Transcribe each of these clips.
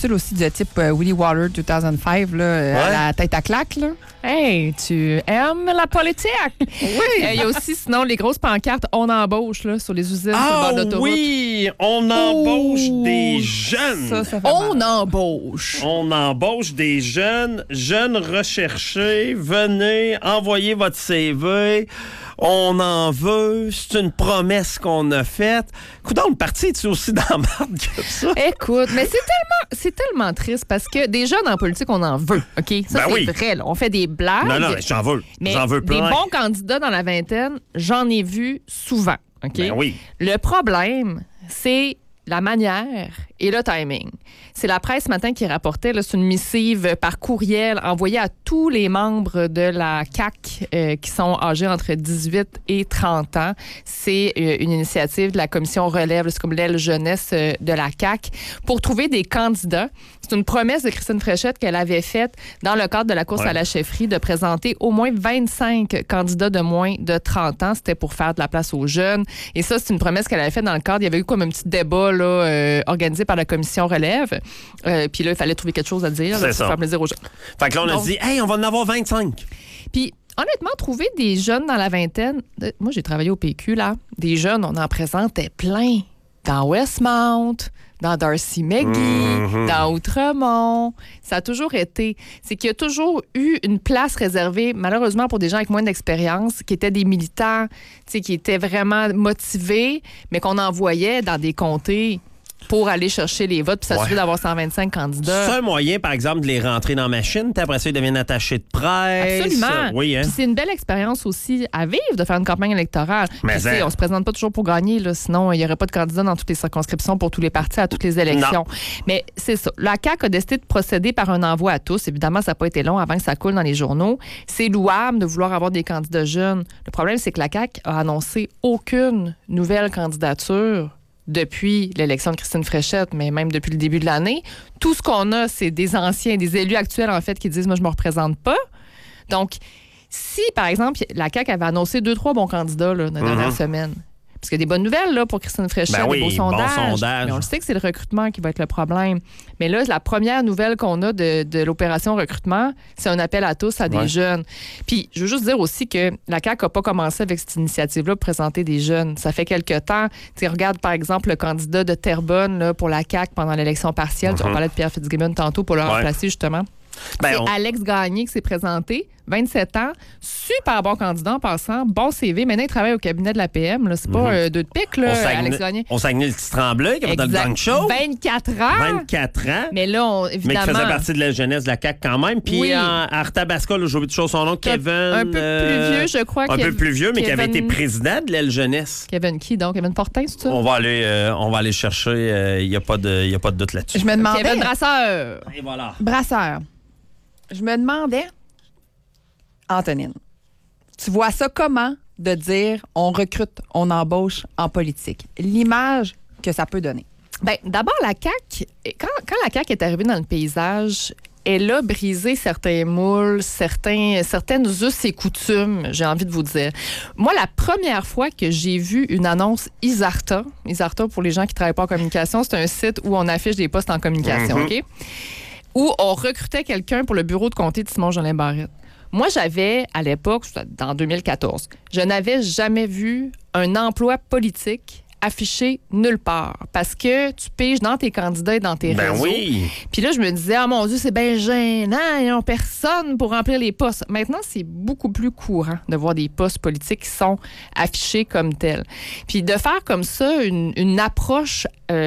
capsule aussi de type Willy Waller 2005, là, à la tête à claque. Là. Hey, tu aimes la politique? Oui. Il y a aussi, sinon, les grosses pancartes « On embauche » là, sur les usines sur le bord de l'autoroute. Oui, on embauche des jeunes. Ça fait On mal. embauche. On embauche des jeunes recherchés. Venez, envoyez votre CV. On en veut. C'est une promesse qu'on a faite. Coudonc, le parti est aussi dans la merde que ça? Écoute, mais c'est tellement triste parce que des jeunes en politique, on en veut, OK? Ça, c'est vrai. Là. On fait des blagues. Non, mais j'en veux. Mais J'en veux plein. des bons candidats dans la vingtaine, j'en ai vu souvent, OK? Ben oui. Le problème, c'est la manière et le timing. C'est la presse ce matin qui rapportait, là, c'est une missive par courriel envoyée à tous les membres de la CAQ qui sont âgés entre 18 et 30 ans. C'est une initiative de la commission relève, c'est comme l'aile jeunesse de la CAQ, pour trouver des candidats. C'est une promesse de Christine Fréchette qu'elle avait faite dans le cadre de la course à la chefferie de présenter au moins 25 candidats de moins de 30 ans. C'était pour faire de la place aux jeunes. Et ça, c'est une promesse qu'elle avait faite dans le cadre. Il y avait eu comme un petit débat là, organisé par la commission relève. Puis là, il fallait trouver quelque chose à dire là, pour faire plaisir aux jeunes. Fait que là, on a dit, hey, on va en avoir 25. Puis, honnêtement, trouver des jeunes dans la vingtaine, moi, j'ai travaillé au PQ, là. Des jeunes, on en présentait plein. Dans Westmount, dans Darcy McGee, dans Outremont. Ça a toujours été. C'est qu'il y a toujours eu une place réservée, malheureusement, pour des gens avec moins d'expérience, qui étaient des militants, qui étaient vraiment motivés, mais qu'on envoyait dans des comtés pour aller chercher les votes puis s'assurer d'avoir 125 candidats. C'est un moyen, par exemple, de les rentrer dans la machine. Après ça, ils deviennent attachés de presse. Absolument. Oui, hein? Puis c'est une belle expérience aussi à vivre de faire une campagne électorale. Mais on se présente pas toujours pour gagner, là, sinon il n'y aurait pas de candidats dans toutes les circonscriptions pour tous les partis à toutes les élections. Non. Mais c'est ça. La CAQ a décidé de procéder par un envoi à tous. Évidemment, ça n'a pas été long avant que ça coule dans les journaux. C'est louable de vouloir avoir des candidats jeunes. Le problème, c'est que la CAQ a annoncé aucune nouvelle candidature depuis l'élection de Christine Fréchette, mais même depuis le début de l'année. Tout ce qu'on a, c'est des anciens, des élus actuels, en fait, qui disent « Moi, je me représente pas ». Donc, si, par exemple, la CAQ avait annoncé 2-3 bons candidats là, dans la dernière semaine, parce qu'il y a des bonnes nouvelles là, pour Christine Fréchette, ben oui, des beaux sondages. Bon sondage. Mais on le sait que c'est le recrutement qui va être le problème. Mais là, la première nouvelle qu'on a de l'opération recrutement, c'est un appel à tous à des jeunes. Puis, je veux juste dire aussi que la CAQ n'a pas commencé avec cette initiative-là pour présenter des jeunes. Ça fait quelque temps. Tu regarde, par exemple, le candidat de Terrebonne là, pour la CAQ pendant l'élection partielle. On parlait de Pierre Fitzgibbon tantôt pour le remplacer, justement. C'est Alex Gagné qui s'est présenté, 27 ans, super bon candidat en passant, bon CV. Maintenant, il travaille au cabinet de la PM. Là. C'est pas deux de pique, là, Alex Gagné. On Saguenay le petit Tremblay, qui avait dans le Gang Show. 24 ans. 24 ans. Mais là, évidemment... Mais qui faisait partie de la jeunesse de la CAQ quand même. Puis à Arthabasca, j'ai oublié toujours son nom, Kevin... Un peu plus vieux, je crois. Un peu plus vieux, mais qui avait été président de l'aile jeunesse. Kevin qui, donc? Kevin Fortin, c'est ça? On va aller chercher. Il n'y a pas de doute là-dessus. Je me demandais... Kevin Brasseur. Et voilà. Brasseur. Je me demandais, Antonine, tu vois ça comment de dire on recrute, on embauche en politique? L'image que ça peut donner. Bien, d'abord, la CAQ, quand la CAQ est arrivée dans le paysage, elle a brisé certains moules, certaines us et coutumes, j'ai envie de vous dire. Moi, la première fois que j'ai vu une annonce Isarta, pour les gens qui ne travaillent pas en communication, c'est un site où on affiche des postes en communication, OK? Où on recrutait quelqu'un pour le bureau de comté de Simon-Jolin Barrette. Moi, j'avais, à l'époque, en 2014, je n'avais jamais vu un emploi politique affiché nulle part. Parce que tu piges dans tes candidats et dans tes réseaux. Oui. Puis là, je me disais, ah mon Dieu, c'est bien gênant, ils n'ont personne pour remplir les postes. Maintenant, c'est beaucoup plus courant de voir des postes politiques qui sont affichés comme tels. Puis de faire comme ça une approche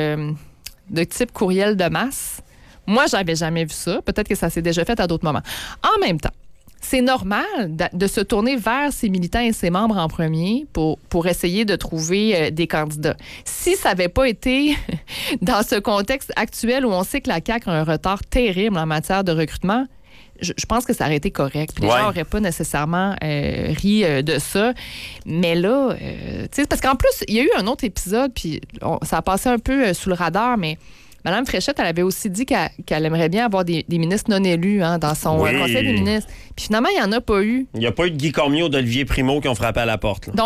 de type courriel de masse, moi, j'avais jamais vu ça. Peut-être que ça s'est déjà fait à d'autres moments. En même temps, c'est normal de se tourner vers ses militants et ses membres en premier pour essayer de trouver des candidats. Si ça n'avait pas été dans ce contexte actuel où on sait que la CAQ a un retard terrible en matière de recrutement, je pense que ça aurait été correct. Puis les gens n'auraient pas nécessairement ri de ça. Mais là, tu sais, parce qu'en plus, il y a eu un autre épisode, puis ça a passé un peu sous le radar, mais Mme Fréchette, elle avait aussi dit qu'elle aimerait bien avoir des ministres non élus dans son conseil des ministres. Puis finalement, il n'y en a pas eu. Il n'y a pas eu de Guy Cormier ou d'Olivier Primo qui ont frappé à la porte. Là. Donc,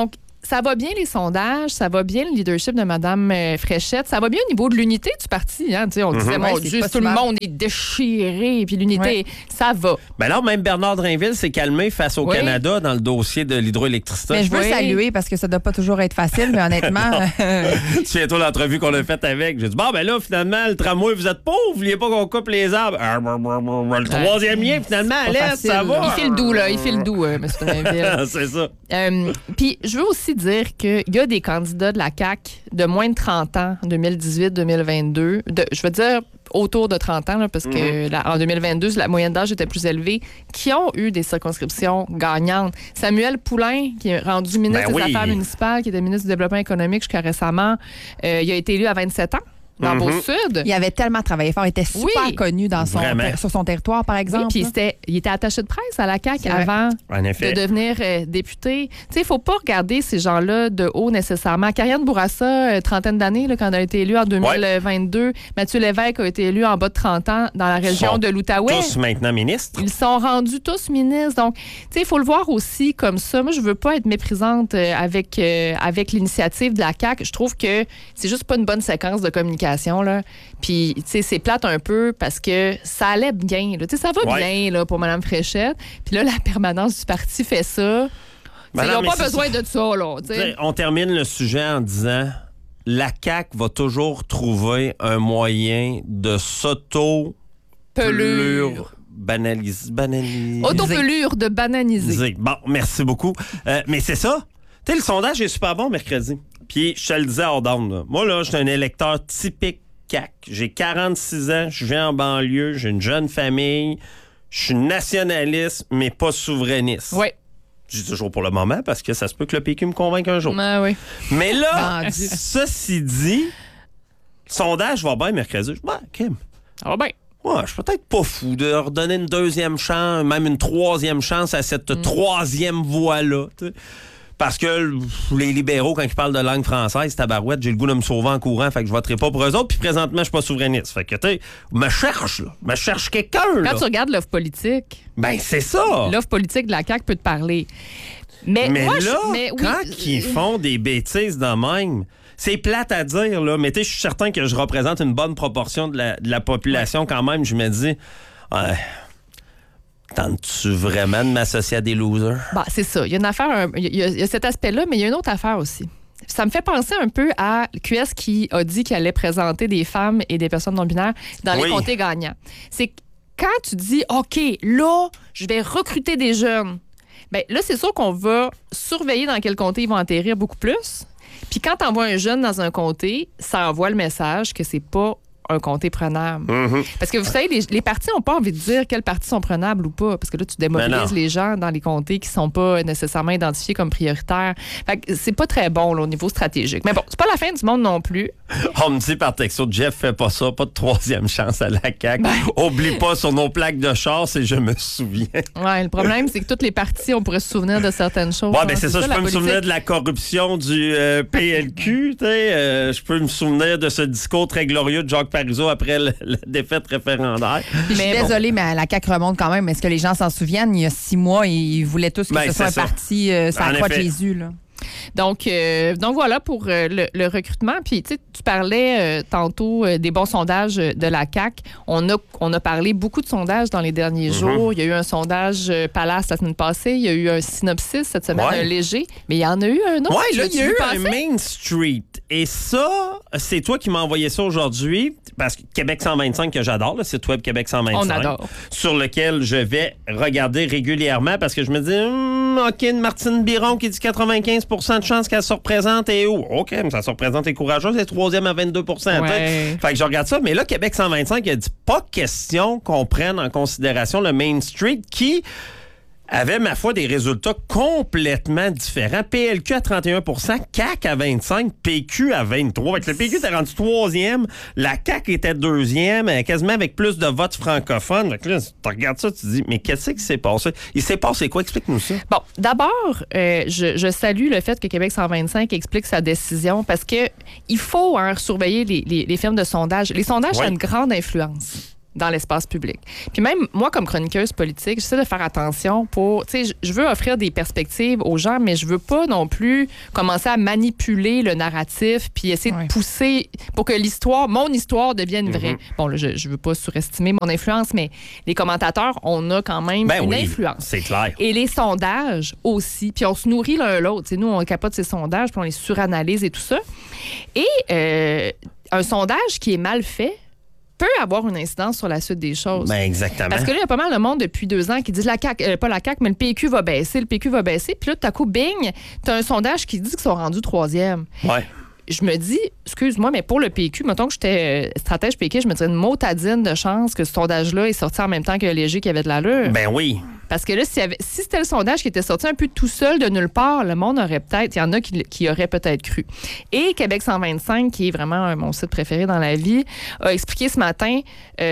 ça va bien les sondages, ça va bien le leadership de Mme Fréchette, ça va bien au niveau de l'unité du parti. Hein? On disait, mon Ouais, Dieu, c'est tout le monde est déchiré, puis l'unité, ça va. Ben alors, même Bernard Drinville s'est calmé face au Oui. Canada dans le dossier de l'hydroélectricité. Mais je veux Oui. saluer parce que ça doit pas toujours être facile, mais honnêtement, Tu souviens-toi de l'entrevue qu'on a faite avec? J'ai dit, bon, ben là, finalement, le tramway, vous êtes pauvres, vous vouliez pas qu'on coupe les arbres. Le troisième lien, finalement, à l'est, facile, ça là. va. Il fait le doux, là. Il fait le doux, M. Drinville. C'est ça. Puis, je veux aussi dire qu'il y a des candidats de la CAQ de moins de 30 ans, 2018-2022, je veux dire autour de 30 ans, là, parce que en 2022, la moyenne d'âge était plus élevée, qui ont eu des circonscriptions gagnantes. Samuel Poulain, qui est rendu ministre des Affaires municipales, qui était ministre du Développement économique jusqu'à récemment, il a été élu à 27 ans. Dans le Beau-Sud. il avait tellement travaillé fort. Il était super connu sur son territoire, par exemple. Oui, puis il était attaché de presse à la CAQ C'est vrai. avant En effet. de devenir député. Tu sais, il ne faut pas regarder ces gens-là de haut nécessairement. Karianne Bourassa, trentaine d'années, là, quand elle a été élue en 2022. Mathieu Lévesque a été élu en bas de 30 ans dans la région de l'Outaouais. Tous maintenant ministres. Ils sont rendus tous ministres. Donc, tu sais, il faut le voir aussi comme ça. Moi, je veux pas être méprisante avec l'initiative de la CAQ. Je trouve que c'est juste pas une bonne séquence de communication. Là. Puis, tu sais, c'est plate un peu parce que ça allait bien. Là. Tu sais, ça va bien là, pour Mme Fréchette. Puis là, la permanence du parti fait ça. Ben Ils non, n'ont mais pas c'est besoin de ça, là. Tu sais. T'sais, on termine le sujet en disant la CAQ va toujours trouver un moyen de Pelure. banaliser. Autopelure de bananiser. Bon, merci beaucoup. Mais c'est ça. Tu sais, le sondage est super bon mercredi. Puis, je te le disais hors d'onde, là. Moi, là, je suis un électeur typique CAQ. J'ai 46 ans, je vis en banlieue, j'ai une jeune famille, je suis nationaliste, mais pas souverainiste. Oui. Je dis toujours pour le moment, parce que ça se peut que le PQ me convainque un jour. Oui. Mais là, Vendu. ceci dit, le sondage va bien mercredi. Je dis, Kim, Ah ben. ouais, je suis peut-être pas fou de redonner une deuxième chance, même une troisième chance à cette troisième voie-là. T'sais. Parce que les libéraux, quand ils parlent de langue française, tabarouette, j'ai le goût de me sauver en courant, fait que je voterai pas pour eux autres. Puis présentement, je suis pas souverainiste. Fait que, tu me cherche quelqu'un. Quand tu regardes l'offre politique, Ben, c'est ça. l'offre politique de la CAQ peut te parler. Mais Mais moi, là, oui, quand ils font des bêtises de même, c'est plate à dire, là, mais je suis certain que je représente une bonne proportion de la population quand même. Je me dis, tentes-tu vraiment de m'associer à des losers? Bah, c'est ça. Il y a une affaire, il y a cet aspect-là, mais il y a une autre affaire aussi. Ça me fait penser un peu à QS qui a dit qu'il allait présenter des femmes et des personnes non-binaires dans les comtés gagnants. C'est quand tu dis, OK, là, je vais recruter des jeunes, bien là, c'est sûr qu'on va surveiller dans quel comté ils vont atterrir beaucoup plus. Puis quand tu envoies un jeune dans un comté, ça envoie le message que c'est pas un comté prenable. Parce que vous savez, les partis n'ont pas envie de dire quels partis sont prenables ou pas, parce que là, tu démobilises les gens dans les comtés qui sont pas nécessairement identifiés comme prioritaires. Fait que c'est pas très bon là, au niveau stratégique. Mais bon, c'est pas la fin du monde non plus. On me dit par texto, Jeff, fais pas ça, pas de troisième chance à la CAQ. Oublie pas sur nos plaques de char, c'est je me souviens. Ouais, le problème, c'est que toutes les partis, on pourrait se souvenir de certaines choses. Ouais, ben c'est ça, je la peux me politique. souvenir de la corruption du PLQ, je peux me souvenir de ce discours très glorieux de Jacques Parizeau après la défaite référendaire. Je suis désolée, mais la CAQ remonte quand même. Est-ce que les gens s'en souviennent? Il y a 6 mois, ils voulaient tous que ce soit un parti sur la croix de Jésus. Là. Donc voilà pour le recrutement. Puis tu parlais tantôt des bons sondages de la CAQ. On a parlé beaucoup de sondages dans les derniers jours. Il y a eu un sondage Palace la semaine passée. Il y a eu un synopsis cette semaine, un léger. Mais il y en a eu un autre. Oui, là, il y a eu un Main Street. Et ça, c'est toi qui m'as envoyé ça aujourd'hui. Parce que Québec 125, que j'adore, le site web Québec 125. On adore. Sur lequel je vais regarder régulièrement parce que je me dis, OK, une Martine Biron qui dit 95 de chance qu'elle se représente et où? OK, mais ça se représente est courageuse, c'est troisième à 22 Ouais. Fait que je regarde ça. Mais là, Québec 125 a dit pas question qu'on prenne en considération le Main Street qui avait, ma foi, des résultats complètement différents. PLQ à 31 CAQ à 25 PQ à 23 Fait que le PQ était rendu troisième, la CAQ était deuxième, quasiment avec plus de votes francophones. Fait que là, tu regardes ça, tu te dis, mais qu'est-ce qui s'est passé? Il s'est passé quoi? Explique-nous ça. Bon, d'abord, je salue le fait que Québec 125 explique sa décision parce que il faut surveiller les firmes de sondage. Les sondages ont une grande influence. dans l'espace public. Puis même moi, comme chroniqueuse politique, j'essaie de faire attention pour... Tu sais, je veux offrir des perspectives aux gens, mais je veux pas non plus commencer à manipuler le narratif puis essayer de pousser pour que mon histoire devienne vraie. Bon, là, je veux pas surestimer mon influence, mais les commentateurs, on a quand même une influence. C'est clair. Et les sondages aussi. Puis on se nourrit l'un l'autre. T'sais, nous, on capote ces sondages, puis on les suranalyse et tout ça. Et un sondage qui est mal fait peut avoir une incidence sur la suite des choses. Ben exactement. Parce que là, il y a pas mal de monde depuis 2 ans qui disent pas la CAQ, mais le PQ va baisser, Puis là, tout à coup, bing, t'as un sondage qui dit qu'ils sont rendus 3e. Ouais. Je me dis, excuse-moi, mais pour le PQ, mettons que j'étais stratège PQ, je me dirais une motadine de chance que ce sondage-là est sorti en même temps que Léger qui avait de l'allure. Ben oui. Parce que là, si c'était le sondage qui était sorti un peu tout seul de nulle part, le monde aurait peut-être... Il y en a qui auraient peut-être cru. Et Québec 125, qui est vraiment mon site préféré dans la vie, a expliqué ce matin,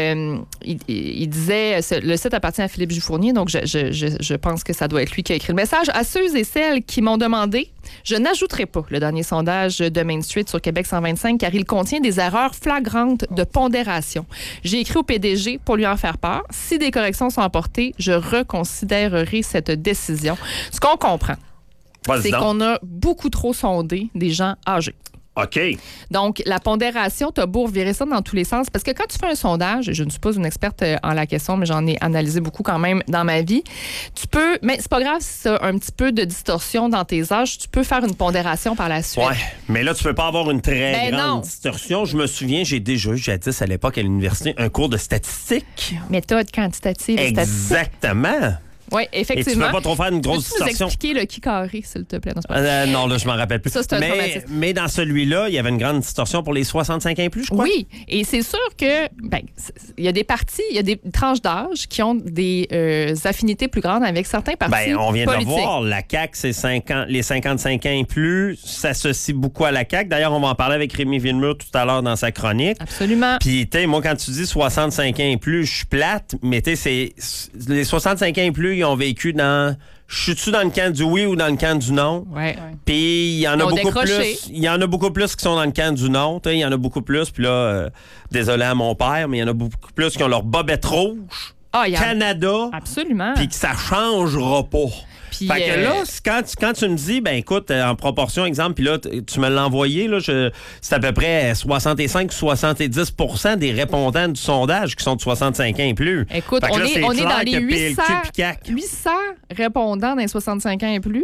il disait, le site appartient à Philippe Jufournier, donc je pense que ça doit être lui qui a écrit le message. À ceux et celles qui m'ont demandé, je n'ajouterai pas le dernier sondage de Main Street sur Québec 125, car il contient des erreurs flagrantes de pondération. J'ai écrit au PDG pour lui en faire part. Si des corrections sont apportées, je reconsidérerai cette décision. Ce qu'on comprend, c'est qu'on a beaucoup trop sondé des gens âgés. OK. Donc, la pondération, t'as beau revirer ça dans tous les sens. Parce que quand tu fais un sondage, je ne suis pas une experte en la question, mais j'en ai analysé beaucoup quand même dans ma vie, tu peux, mais c'est pas grave si tu as un petit peu de distorsion dans tes âges, tu peux faire une pondération par la suite. Ouais, mais là, tu peux pas avoir une très grande distorsion. Je me souviens, j'ai déjà eu, jadis à l'époque à l'université, un cours de statistique. Méthode quantitative et statistique. Exactement. Oui, effectivement. Et tu peux pas trop faire une grosse distorsion. Peux-tu nous expliquer le qui carré, s'il te plaît? Non, là, je m'en rappelle plus. Ça, c'est un traumatisme. Mais dans celui-là, il y avait une grande distorsion pour les 65 ans et plus, je crois. Oui, et c'est sûr que il y a des partis, il y a des tranches d'âge qui ont des affinités plus grandes avec certains partis on vient politiques. de le voir, la CAQ, c'est les 55 ans et plus s'associent beaucoup à la CAQ. D'ailleurs, on va en parler avec Rémi Villemur tout à l'heure dans sa chronique. Absolument. Puis, tu sais, moi, quand tu dis 65 ans et plus, je suis plate, mais tu sais, les 65 ans et plus, ils ont vécu dans... Je suis-tu dans le camp du oui ou dans le camp du non? Ouais. Puis il y en a beaucoup plus. Il y en a beaucoup plus qui sont dans le camp du non. Il y en a beaucoup plus. Puis là, désolé à mon père, mais il y en a beaucoup plus qui ont leur bobette rouge. Canada. Absolument. Puis que ça changera pas. Puis, fait que là, quand tu me dis, ben écoute, en proportion, exemple, puis là, tu me l'as envoyé, là, c'est à peu près 65 ou 70% des répondants du sondage qui sont de 65 ans et plus. Écoute, on est dans les 800 répondants dans les 65 ans et plus.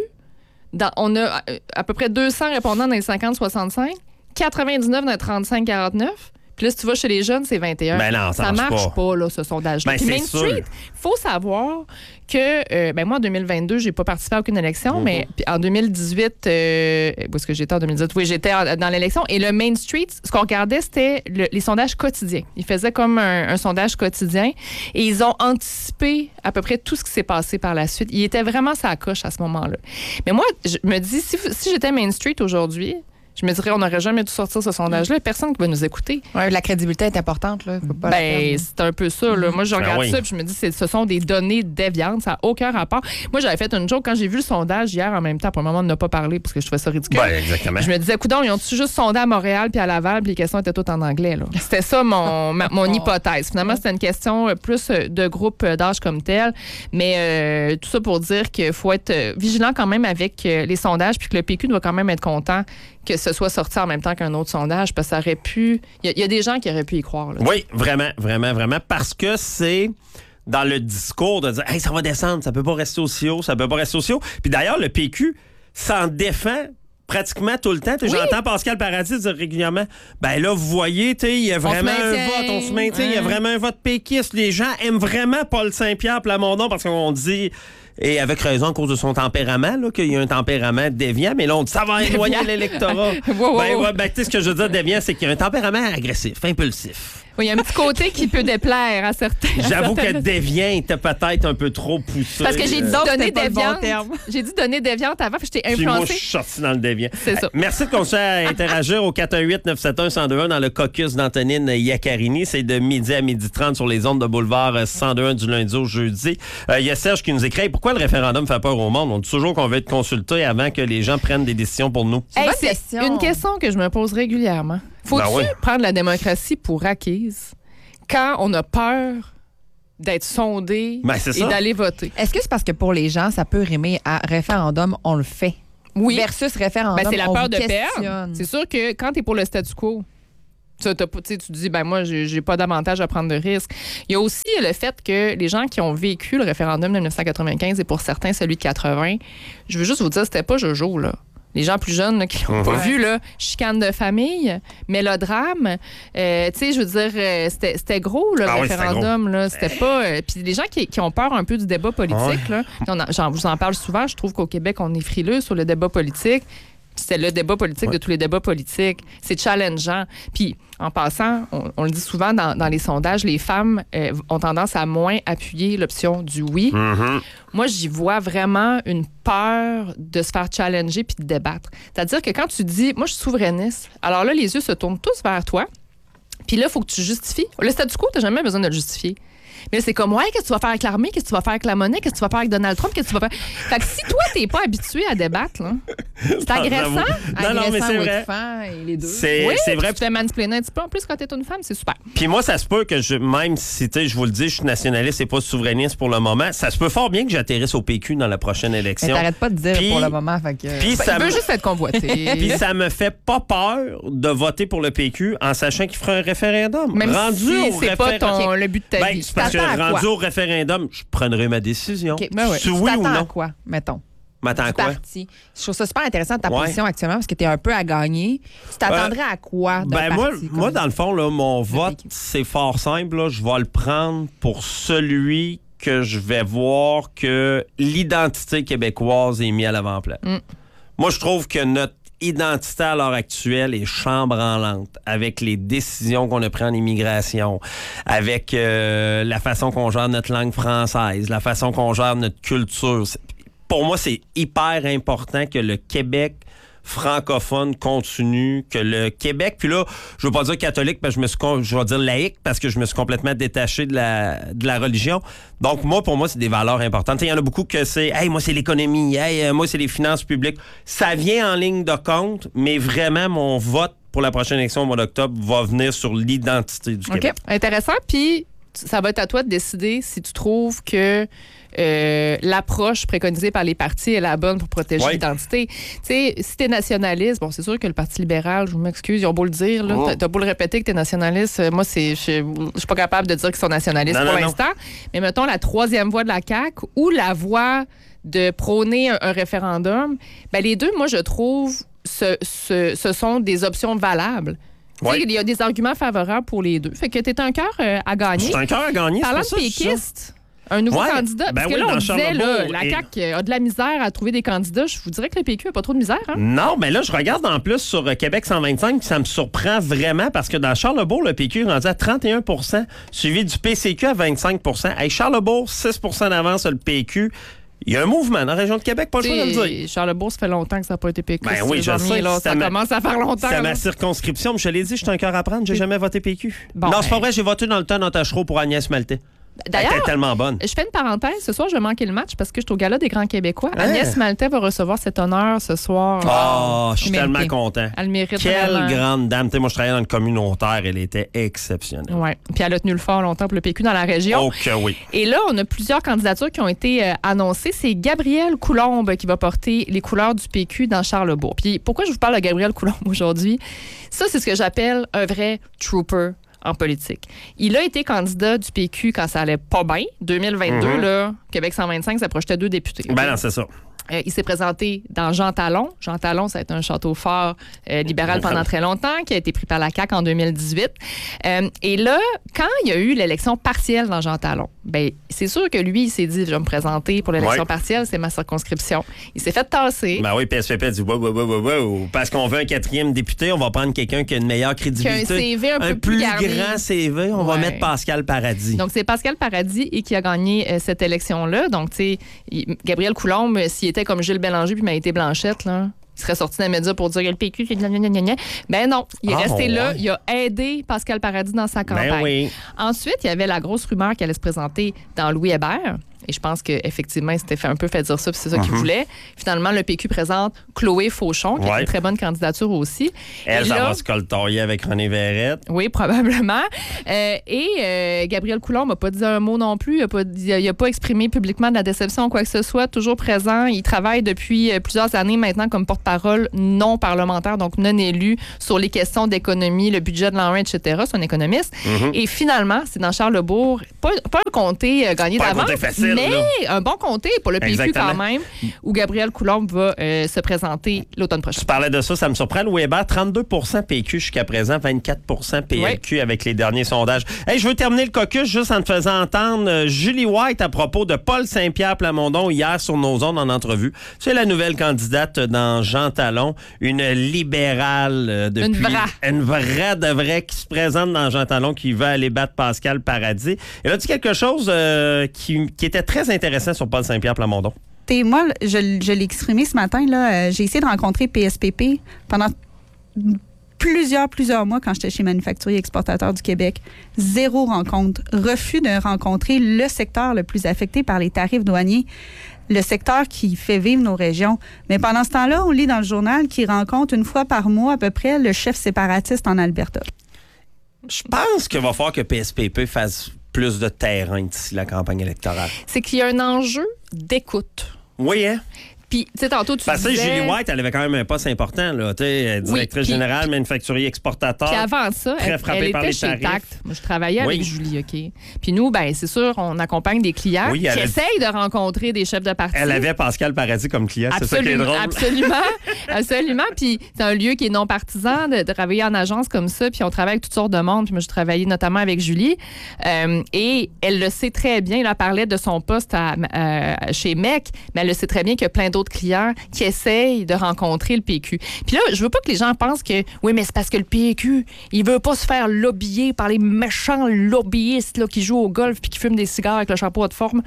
On a à peu près 200 répondants dans les 50-65, 99 dans les 35-49. Puis là, si tu vas chez les jeunes, c'est 21. Ben non, ça marche pas, là, ce sondage-là. Ben, Puis c'est Main Street, il faut savoir que, moi, en 2022, j'ai pas participé à aucune élection, mais en 2018, où est-ce que j'étais en 2018? Oui, j'étais dans l'élection. Et le Main Street, ce qu'on regardait, c'était les sondages quotidiens. Ils faisaient comme un sondage quotidien et ils ont anticipé à peu près tout ce qui s'est passé par la suite. Ils étaient vraiment sa coche à ce moment-là. Mais moi, je me dis, si j'étais Main Street aujourd'hui, je me dirais, on n'aurait jamais dû sortir ce sondage-là. Personne qui va nous écouter. Ouais, la crédibilité est importante. Là. Faut pas c'est un peu ça. Là. Moi, je regarde ça et je me dis, ce sont des données déviantes. Ça n'a aucun rapport. Moi, j'avais fait une joke quand j'ai vu le sondage hier en même temps. Pour le moment, on n'a pas parlé parce que je trouvais ça ridicule. Exactement. Je me disais, coudonc, ils ont-tu juste sondé à Montréal puis à Laval puis les questions étaient toutes en anglais. Là. C'était ça mon hypothèse. Finalement, c'était une question plus de groupe d'âge comme tel. Mais tout ça pour dire qu'il faut être vigilant quand même avec les sondages puis que le PQ doit quand même être content que ce soit sorti en même temps qu'un autre sondage, parce que ça aurait pu... Il y a des gens qui auraient pu y croire. Là. Oui, vraiment, vraiment, vraiment, parce que c'est dans le discours de dire « Hey, ça va descendre, ça peut pas rester aussi haut, ça peut pas rester aussi haut. » Puis d'ailleurs, le PQ s'en défend pratiquement tout le temps. Oui. J'entends Pascal Paradis dire régulièrement, ben là, vous voyez, il y a vraiment un vote, on se maintient, il y a vraiment un vote péquiste. Les gens aiment vraiment Paul Saint-Pierre Plamondon parce qu'on dit... Et avec raison, à cause de son tempérament, là, qu'il y a un tempérament déviant, mais là, on dit ça va éloigner l'électorat. Tu sais, ce que je veux dire déviant, c'est qu'il y a un tempérament agressif, impulsif. Oui, il y a un petit côté qui peut déplaire à certains. J'avoue que déviant était peut-être un peu trop poussé. Parce que j'ai dit donner déviante. J'ai dit donner déviante avant, puis je t'ai influencé. Puis moi, je suis sorti dans le déviant. C'est ça. Merci de continuer à interagir au 418-971-1021 dans le caucus d'Antonine Iaccarini. C'est de midi à 12h30 sur les ondes de Boulevard 1021 du lundi au jeudi. Il y a Serge qui nous écrit, pourquoi le référendum fait peur au monde? On dit toujours qu'on veut être consulté avant que les gens prennent des décisions pour nous. C'est une question que je me pose régulièrement. Faut-tu prendre la démocratie pour acquise quand on a peur d'être sondé c'est et ça. d'aller voter. Est-ce que c'est parce que pour les gens, ça peut rimer à référendum, on le fait? Oui. Versus référendum, Ben, c'est la on peur vous de questionne. perdre. C'est sûr que quand tu es pour le statu quo, tu te dis, ben moi, j'ai pas d'avantage à prendre de risque. Il y a aussi le fait que les gens qui ont vécu le référendum de 1995 et pour certains celui de 80, je veux juste vous dire, c'était pas Jojo, là. Les gens plus jeunes là, qui n'ont pas vu, là, chicane de famille, mélodrame. Tu sais, je veux dire, c'était gros, là, le référendum. Là, c'était pas. Puis les gens qui ont peur un peu du débat politique, là, je vous en parle souvent, je trouve qu'au Québec, on est frileux sur le débat politique. C'était le débat politique de tous les débats politiques. C'est challengeant. Puis, en passant, on le dit souvent dans les sondages, les femmes ont tendance à moins appuyer l'option du oui. Mm-hmm. Moi, j'y vois vraiment une peur de se faire challenger puis de débattre. C'est-à-dire que quand tu dis, moi, je suis souverainiste, alors là, les yeux se tournent tous vers toi. Puis là, il faut que tu justifies. Le statu quo, tu n'as jamais besoin de le justifier. Mais là, c'est comme, ouais, qu'est-ce que tu vas faire avec l'armée? Qu'est-ce que tu vas faire avec la monnaie? Qu'est-ce que tu vas faire avec Donald Trump? Qu'est-ce que tu vas faire? Fait que si toi, t'es pas habitué à débattre, là, c'est agressant. Non, mais c'est vrai. Et les deux. Oui, c'est vrai. Tu te fais mansplainer un petit peu. En plus, quand t'es une femme, c'est super. Puis moi, ça se peut que même si, je vous le dis, je suis nationaliste et pas souverainiste pour le moment, ça se peut fort bien que j'atterrisse au PQ dans la prochaine élection. Mais t'arrêtes pas de dire pour le moment. Fait que... Puis ça veut juste être convoité. Puis ça me fait pas peur de voter pour le PQ en sachant qu'il fera un référendum. Même rendu si au c'est pas le but de ta vie. C'est parce que rendu au référendum, je prendrai ma décision. Okay. Tu oui ou non? À quoi, mettons? M'attends à quoi? Parti. Je trouve ça super intéressant ta position actuellement parce que tu es un peu à gagner. Tu t'attendrais à quoi d'un parti? Moi, dans le fond, là, mon vote, c'est fort simple. Là. Je vais le prendre pour celui que je vais voir que l'identité québécoise est mise à l'avant-plan. Moi, je trouve que notre identité à l'heure actuelle est chambranlante avec les décisions qu'on a prises en immigration, avec la façon qu'on gère notre langue française, la façon qu'on gère notre culture. Pour moi, c'est hyper important que le Québec francophone continue, que le Québec, puis là, je veux pas dire catholique, parce que je vais dire laïque, parce que je me suis complètement détaché de la religion. Donc, pour moi, c'est des valeurs importantes. Il y en a beaucoup que c'est, hey, moi, c'est l'économie, hey, moi, c'est les finances publiques. Ça vient en ligne de compte, mais vraiment, mon vote pour la prochaine élection au mois d'octobre va venir sur l'identité du Québec. OK, intéressant. Puis, ça va être à toi de décider si tu trouves que l'approche préconisée par les partis est la bonne pour protéger l'identité. Tu sais, si t'es nationaliste, bon, c'est sûr que le Parti libéral, je m'excuse, ils ont beau le dire, là, t'as beau le répéter que t'es nationaliste, moi, je suis pas capable de dire qu'ils sont nationalistes pour l'instant. Mais mettons la troisième voie de la CAQ ou la voie de prôner un référendum, ben les deux, moi, je trouve, ce sont des options valables. Il y a des arguments favorables pour les deux. Fait que t'es un cœur à gagner. C'est un cœur à gagner. Parlant de péquiste, un nouveau candidat. Parce que là, on disait, là, la CAQ a de la misère à trouver des candidats. Je vous dirais que le PQ n'a pas trop de misère. Hein? Non, mais là, je regarde en plus sur Québec 125, puis ça me surprend vraiment parce que dans Charlesbourg, le PQ est rendu à 31 %, suivi du PCQ à 25 %. Hey, Charlesbourg, 6 % d'avance sur le PQ. Il y a un mouvement dans la région de Québec, pas le choix de le dire. Charlesbourg, ça fait longtemps que ça n'a pas été PQ. Ben oui, je sais. Là, ça commence à faire longtemps. C'est ma circonscription. Mais je te l'ai dit, je suis un cœur à prendre. J'ai jamais voté PQ. Bon, non, c'est pas vrai. J'ai voté dans le temps dans Tachereau pour Agnès Maltais. D'ailleurs, elle était tellement bonne. Je fais une parenthèse. Ce soir, je vais manquer le match parce que je suis au Gala des Grands Québécois. Agnès Maltais va recevoir cet honneur ce soir. Oh, je suis tellement content. Elle mérite. Quelle vraiment. grande dame. Moi, je travaillais dans le communautaire. Elle était exceptionnelle. Oui. Puis elle a tenu le fort longtemps pour le PQ dans la région. Oh que oui. Et là, on a plusieurs candidatures qui ont été annoncées. C'est Gabrielle Coulombe qui va porter les couleurs du PQ dans Charlesbourg. Puis pourquoi je vous parle de Gabrielle Coulombe aujourd'hui? Ça, c'est ce que j'appelle un vrai trooper en politique. Il a été candidat du PQ quand ça allait pas bien. 2022, là, Québec 125, ça projetait 2 députés. Ben non, c'est ça. Il s'est présenté dans Jean Talon. Jean Talon, ça a été un château fort libéral pendant très longtemps, qui a été pris par la CAQ en 2018. Et là, quand il y a eu l'élection partielle dans Jean Talon, ben c'est sûr que lui, il s'est dit, je vais me présenter pour l'élection partielle, c'est ma circonscription. Il s'est fait tasser. Ben oui, PSPP a dit, wow, parce qu'on veut un 4e député, on va prendre quelqu'un qui a une meilleure crédibilité. Qui a un CV un peu plus garni. grand CV, on va mettre Pascal Paradis. Donc, c'est Pascal Paradis et qui a gagné cette élection-là. Donc, tu sais, Gabrielle Coulombe, s'il était comme Gilles Bélanger puis Maïté Blanchette, là, il serait sorti dans les médias pour dire que le PQ, c'est gna. Ben non, il est resté là. Il a aidé Pascal Paradis dans sa campagne. Ben oui. Ensuite, il y avait la grosse rumeur qui allait se présenter dans Louis Hébert. Et je pense qu'effectivement, il s'était un peu fait dire ça, puis c'est ça qu'il voulait. Finalement, le PQ présente Chloé Fauchon, qui est une très bonne candidature aussi. Elle, ça va se coltorier avec René Verrette. Oui, probablement. Gabriel Coulombe n'a pas dit un mot non plus. Il n'a pas exprimé publiquement de la déception ou quoi que ce soit. Toujours présent. Il travaille depuis plusieurs années maintenant comme porte-parole non parlementaire, donc non élu, sur les questions d'économie, le budget de l'ANRE, etc. C'est un économiste. Et finalement, c'est dans Charlesbourg, pas un comté gagné d'avance, mais un bon comté pour le PQ quand même, où Gabriel Coulombe va se présenter l'automne prochain. Tu parlais de ça, ça me surprend. Louis Hébert, 32 PQ jusqu'à présent, 24 PLQ avec les derniers sondages. Hey, je veux terminer le caucus juste en te faisant entendre Julie White à propos de Paul Saint-Pierre Plamondon hier sur nos ondes en entrevue. C'est la nouvelle candidate dans Jean Talon, une libérale depuis... Une vraie de vraie qui se présente dans Jean Talon, qui va aller battre Pascal Paradis. Elle a dit quelque chose qui était très intéressant sur Paul Saint-Pierre Plamondon. Moi, je l'ai exprimé ce matin. Là, j'ai essayé de rencontrer PSPP pendant plusieurs mois quand j'étais chez Manufacturier Exportateur du Québec. 0 rencontre. Refus de rencontrer le secteur le plus affecté par les tarifs douaniers, le secteur qui fait vivre nos régions. Mais pendant ce temps-là, on lit dans le journal qu'il rencontre une fois par mois à peu près le chef séparatiste en Alberta. Je pense qu'il va falloir que PSPP fasse plus de terrain d'ici la campagne électorale. C'est qu'il y a un enjeu d'écoute. Oui, hein? Puis, tu sais, tantôt, tu parce que disais... Julie White, elle avait quand même un poste important, là. Tu sais, directrice générale, manufacturier exportateur. Puis avant ça, elle était chez Tact. Moi, je travaillais avec Julie, OK? Puis nous, ben c'est sûr, on accompagne des clients qui essayent de rencontrer des chefs de parti. Elle avait Pascal Paradis comme client, c'est ça qui est drôle. Absolument. Puis c'est un lieu qui est non partisan, de travailler en agence comme ça. Puis on travaille avec toutes sortes de monde. Puis moi, je travaillais notamment avec Julie. Et elle le sait très bien. Elle parlait de son poste chez MEC, mais elle le sait très bien qu'il y a plein d'autres clients qui essayent de rencontrer le PQ. Puis là, je veux pas que les gens pensent que oui, mais c'est parce que le PQ, il veut pas se faire lobbyer par les méchants lobbyistes là, qui jouent au golf puis qui fument des cigares avec leur chapeau de forme.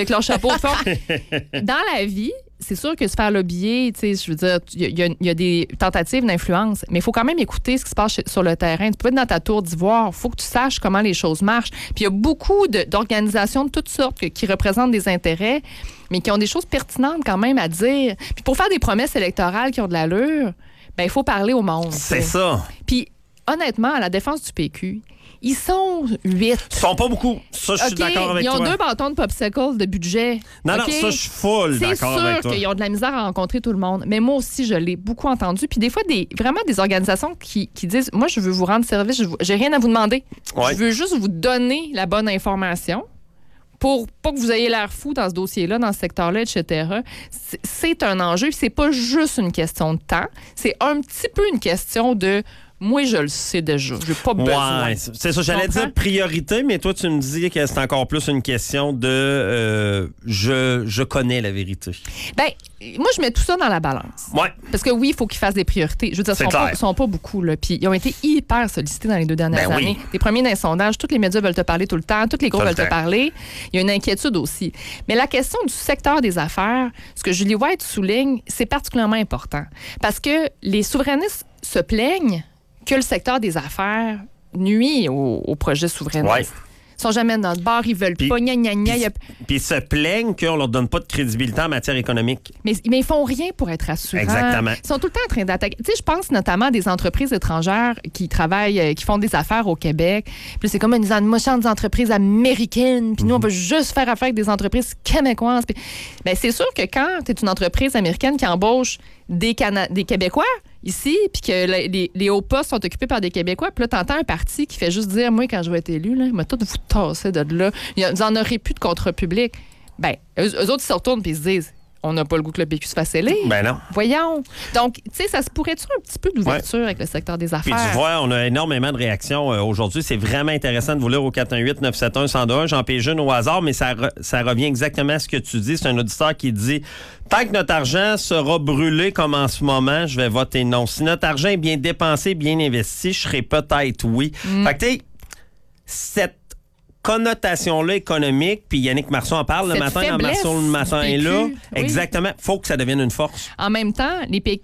Dans la vie, c'est sûr que se faire lobbyer, tu sais, je veux dire, il y a des tentatives d'influence, mais il faut quand même écouter ce qui se passe sur le terrain. Tu peux être dans ta tour d'ivoire, il faut que tu saches comment les choses marchent. Puis il y a beaucoup d'organisations de toutes sortes qui représentent des intérêts, mais qui ont des choses pertinentes quand même à dire. Puis pour faire des promesses électorales qui ont de l'allure, ben il faut parler au monde. C'est ça. Puis honnêtement, à la défense du PQ, ils sont 8. Ils sont pas beaucoup. Ça, je suis d'accord avec toi. Ils ont 2 bâtons de popsicle de budget. Non, ça, je suis full d'accord avec toi. C'est sûr qu'ils ont de la misère à rencontrer tout le monde. Mais moi aussi, je l'ai beaucoup entendu. Puis des fois, vraiment des organisations qui disent, moi, je veux vous rendre service, j'ai rien à vous demander. Ouais. Je veux juste vous donner la bonne information pour pas que vous ayez l'air fou dans ce dossier-là, dans ce secteur-là, etc. C'est un enjeu. C'est pas juste une question de temps. C'est un petit peu une question de... Moi, je le sais déjà. Je n'ai pas besoin. Ouais, c'est ça. J'allais dire priorité, mais toi, tu me dis que c'est encore plus une question de je connais la vérité. Ben, moi, je mets tout ça dans la balance. Ouais. Parce que oui, il faut qu'ils fassent des priorités. Je veux dire, ils sont pas beaucoup, là. Puis ils ont été hyper sollicités dans les 2 dernières années. Les premiers dans les sondages, tous les médias veulent te parler tout le temps, tous les groupes veulent te parler. Il y a une inquiétude aussi. Mais la question du secteur des affaires, ce que Julie White souligne, c'est particulièrement important. Parce que les souverainistes se plaignent que le secteur des affaires nuit au projet souverainiste. Ouais. Ils sont jamais dans notre bar, ils veulent pas, gna gna gna. Puis ils se plaignent qu'on leur donne pas de crédibilité en matière économique. Mais ils font rien pour être rassurants. Exactement. Ils sont tout le temps en train d'attaquer. Tu sais, je pense notamment à des entreprises étrangères qui travaillent, qui font des affaires au Québec. Puis c'est comme une méchante entreprise américaine. Puis nous, on veut juste faire affaire avec des entreprises québécoises. Puis, ben, c'est sûr que quand tu es une entreprise américaine qui embauche des Québécois ici, puis que les hauts postes sont occupés par des Québécois, puis là, t'entends un parti qui fait juste dire, moi, quand je vais être élu, là, il m'a tout vous tasser de là. Vous en aurez plus de contrat public. Ben, eux autres, ils se retournent puis ils se disent, on n'a pas le goût que le PQ se fasse élire. Ben non. Voyons. Donc, tu sais, ça se pourrait-tu un petit peu d'ouverture avec le secteur des affaires? Puis tu vois, on a énormément de réactions aujourd'hui. C'est vraiment intéressant de vous lire au 418-971-1021. J'en paie jeune au hasard, mais ça revient exactement à ce que tu dis. C'est un auditeur qui dit, tant que notre argent sera brûlé comme en ce moment, je vais voter non. Si notre argent est bien dépensé, bien investi, je serai peut-être oui. Fait que tu sais, cette connotation-là économique, puis Yannick Marceau en parle le matin, dans Marceau le matin est là. Exactement. Faut que ça devienne une force. En même temps, les péquistes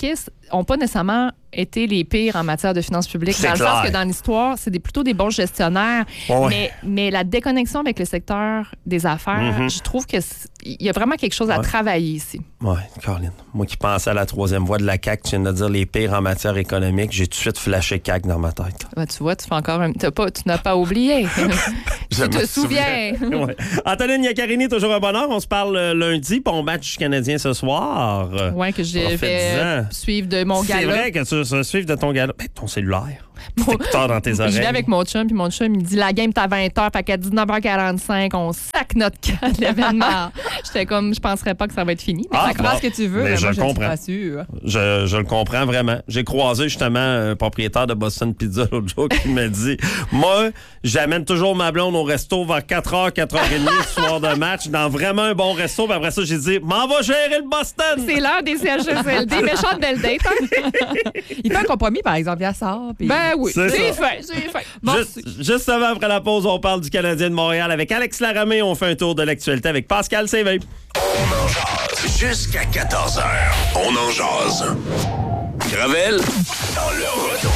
n'ont pas nécessairement été les pires en matière de finances publiques. C'est dans le clair. sens que dans l'histoire, c'est plutôt des bons gestionnaires. Ouais. Mais la déconnexion avec le secteur des affaires, je trouve qu'il y a vraiment quelque chose à travailler ici. Oui, Caroline. Moi qui pensais à la troisième voie de la CAQ, tu viens de dire les pires en matière économique, j'ai tout de suite flashé CAQ dans ma tête. Ben, tu vois, tu fais encore tu n'as pas oublié. Je Tu te me souviens. Ouais. Antonine Iaccarini, toujours un bonheur. On se parle lundi, puis on match Canadien ce soir. Oui, que je vais Profite-en. suivre de mon C'est gala. vrai que tu vas suivre de ton gala. Ben, ton cellulaire. Écouteur dans tes oreilles. Je vais avec mon chum, puis mon chum, il me dit la game est à 20h, fait qu'à 19h45, on sac notre camp de l'événement. J'étais comme, je penserais pas que ça va être fini. Mais Ah, ça Crois bon. ce que tu veux, Mais mais je moi, le je ne suis comprends. pas sûre. Je le comprends vraiment. J'ai croisé justement un propriétaire de Boston Pizza l'autre jour qui m'a dit moi, j'amène toujours ma blonde au resto vers 4h, 4h30 ce soir de match, dans vraiment un bon resto. Puis après ça, j'ai dit m'en va gérer le Boston. c'est l'heure des CHSLD. Méchante belle date. Hein? Il fait un compromis, par exemple, il sort. Puis... Ben oui, C'est c'est ça. fait, c'est fait. Justement après la pause, on parle du Canadien de Montréal avec Alex Laramé. On fait un tour de l'actualité avec Pascal Sévé. On en jase jusqu'à 14h. On en jase. Gravel, dans le retour.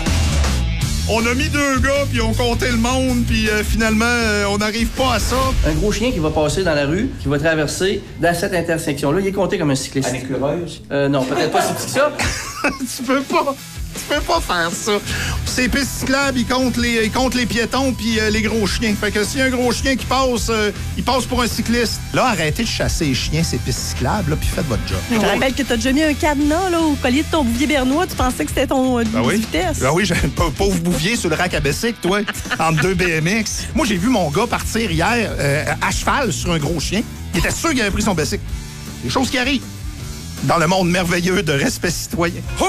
On a mis 2 gars, puis on comptait le monde, puis finalement, on n'arrive pas à ça. Un gros chien qui va passer dans la rue, qui va traverser dans cette intersection-là, il est compté comme un cycliste. Avec l'écureuil? Non, peut-être pas si petit que ça. Tu peux pas faire ça. Ces pistes cyclables, ils comptent les piétons puis les gros chiens. Fait que s'il y a un gros chien qui passe, il passe pour un cycliste. Là, arrêtez de chasser les chiens, ces pistes cyclables, là, puis faites votre job. Je te rappelle que t'as déjà mis un cadenas là, au collier de ton bouvier bernois. Tu pensais que c'était ton Ben oui. vitesse. Ben oui, j'ai un pauvre bouvier sur le rack à Bessic, toi, entre 2 BMX. Moi, j'ai vu mon gars partir hier à cheval sur un gros chien. Il était sûr qu'il avait pris son Bessic. Des choses qui arrivent dans le monde merveilleux de respect citoyen.